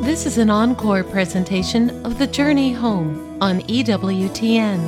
This is an encore presentation of The Journey Home on EWTN.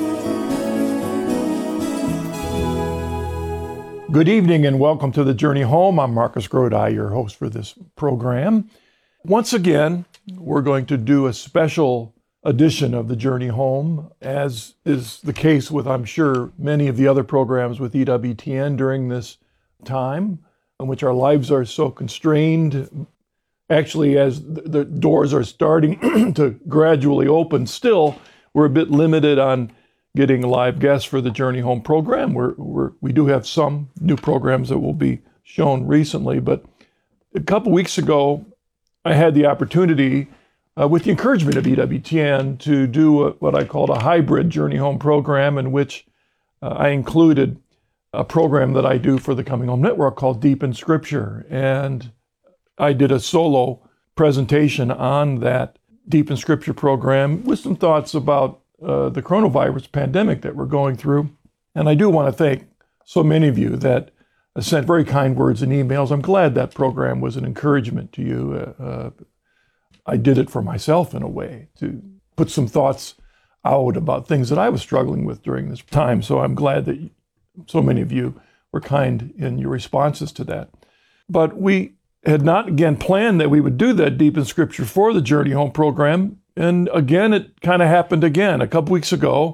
Good evening and welcome to The Journey Home. I'm Marcus Grodi, your host for this program. Once again, we're going to do a special edition of The Journey Home, as is the case with, I'm sure, many of the other programs with EWTN during this time in which our lives are so constrained. Actually, as the doors are starting to gradually open, still, we're a bit limited on getting live guests for the Journey Home program. We do have some new programs that will be shown recently, but a couple weeks ago, I had the opportunity, with the encouragement of EWTN, to do what I called a hybrid Journey Home program, in which I included a program that I do for the Coming Home Network called Deep in Scripture. And I did a solo presentation on that Deep in Scripture program with some thoughts about the coronavirus pandemic that we're going through. And I do want to thank so many of you that sent very kind words and emails. I'm glad that program was an encouragement to you. I did it for myself in a way, to put some thoughts out about things that I was struggling with during this time. So I'm glad that so many of you were kind in your responses to that. But we had not, again, planned that we would do that Deep in Scripture for the Journey Home program. And again, it kind of happened again. A couple weeks ago,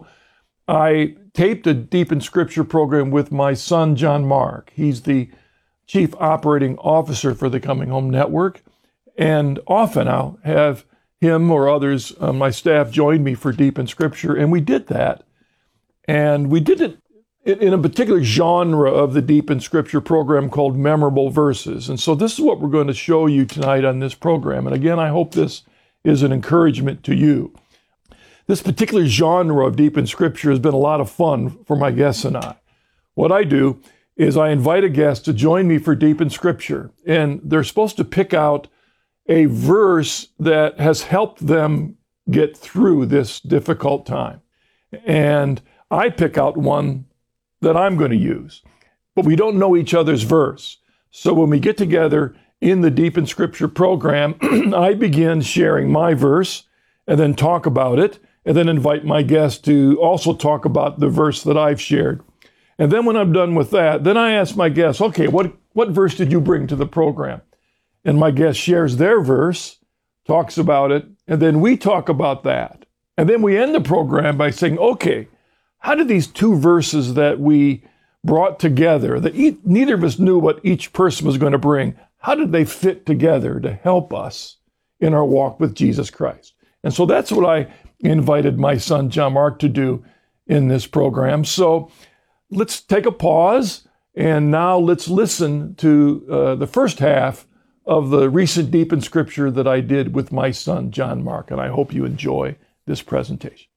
I taped a Deep in Scripture program with my son, John Mark. He's the Chief Operating Officer for the Coming Home Network. And often I'll have him or others on my staff join me for Deep in Scripture. And we did that. And we did it in a particular genre of the Deep in Scripture program called Memorable Verses. And so this is what we're going to show you tonight on this program. And again, I hope this is an encouragement to you. This particular genre of Deep in Scripture has been a lot of fun for my guests and I. What I do is I invite a guest to join me for Deep in Scripture, and they're supposed to pick out a verse that has helped them get through this difficult time. And I pick out one that I'm going to use, but we don't know each other's verse. So when we get together in the Deep in Scripture program, I begin sharing my verse and then talk about it, and then invite my guest to also talk about the verse that I've shared. And then when I'm done with that, then I ask my guest, okay, what verse did you bring to the program? And my guest shares their verse, talks about it, and then we talk about that. And then we end the program by saying, okay, how did these two verses that we brought together, that neither of us knew what each person was going to bring, how did they fit together to help us in our walk with Jesus Christ? And so that's what I invited my son, John Mark, to do in this program. So let's take a pause, and now let's listen to the first half of the recent Deep in Scripture that I did with my son, John Mark. And I hope you enjoy this presentation.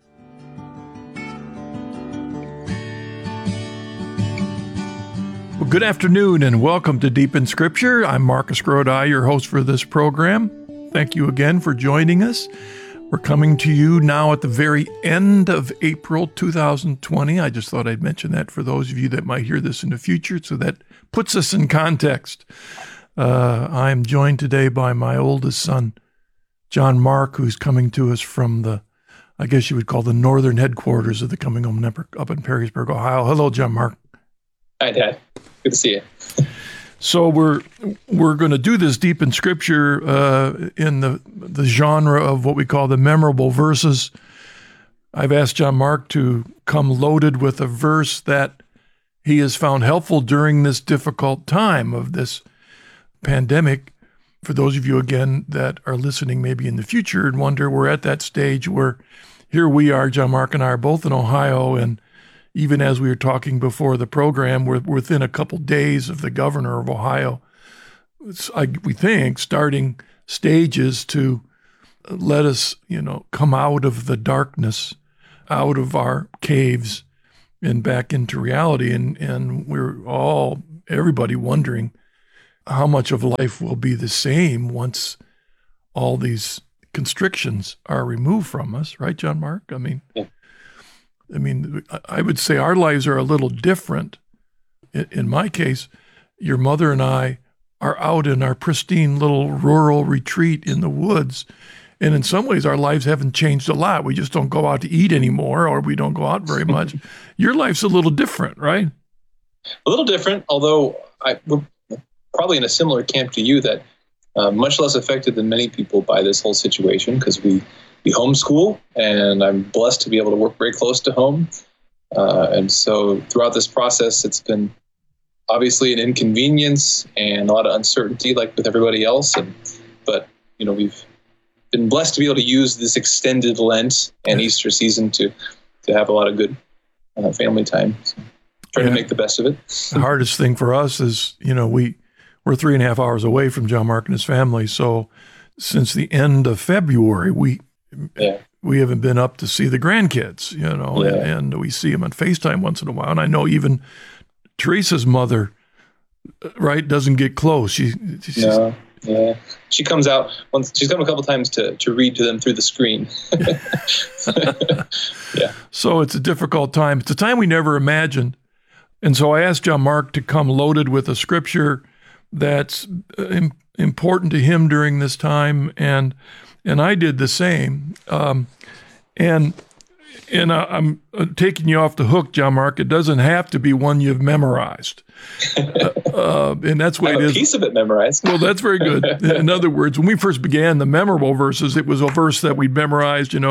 Well, good afternoon and welcome to Deep in Scripture. I'm Marcus Grodi, your host for this program. Thank you again for joining us. We're coming to you now at the very end of April 2020. I just thought I'd mention that for those of you that might hear this in the future, so that puts us in context. I'm joined today by my oldest son, John Mark, who's coming to us from the, I guess you would call the northern headquarters of the Coming Home Network up in Perrysburg, Ohio. Hello, John Mark. Hi, Dad. Good to see you. So we're going to do this Deep in Scripture in the genre of what we call the memorable verses. I've asked John Mark to come loaded with a verse that he has found helpful during this difficult time of this pandemic. For those of you, again, that are listening maybe in the future and wonder, we're at that stage where here we are, John Mark and I are both in Ohio, and even as we were talking before the program, we're within a couple days of the governor of Ohio, we think, starting stages to let us, come out of the darkness, out of our caves and back into reality. And we're everybody wondering how much of life will be the same once all these constrictions are removed from us, right, John Mark? Yeah. I would say our lives are a little different. In my case, your mother and I are out in our pristine little rural retreat in the woods. And in some ways, our lives haven't changed a lot. We just don't go out to eat anymore, or we don't go out very much. Your life's a little different, right? A little different, although we're probably in a similar camp to you, that much less affected than many people by this whole situation, because we homeschool, and I'm blessed to be able to work very close to home. And so throughout this process, it's been obviously an inconvenience and a lot of uncertainty, like with everybody else. But we've been blessed to be able to use this extended Lent and Easter season to have a lot of good family time. So trying to make the best of it. The hardest thing for us is, we're 3.5 hours away from John Mark and his family. So since the end of February, we haven't been up to see the grandkids, and we see them on FaceTime once in a while. And I know even Teresa's mother, right, doesn't get close. She comes out once. She's come a couple times to read to them through the screen. Yeah. So it's a difficult time. It's a time we never imagined. And so I asked John Mark to come loaded with a scripture that's important to him during this time, and I did the same. And I'm taking you off the hook, John Mark. It doesn't have to be one you've memorized. And that's what I have it is. A piece of it memorized. Well, that's very good. In other words, when we first began the memorable verses, it was a verse that we'd memorized,